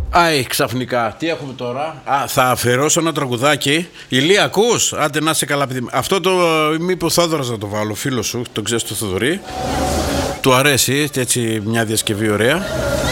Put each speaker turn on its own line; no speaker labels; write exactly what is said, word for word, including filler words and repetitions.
Άι, ξαφνικά, τι έχουμε τώρα? Α, θα αφιερώσω ένα τραγουδάκι. Ηλία, ακούς? Άντε να είσαι καλά, παιδί. Αυτό το μήπως Θόδωρας να το βάλω, φίλο σου, τον ξέρεις το Θοδωρή. Του αρέσει, έτσι μια διασκευή ωραία.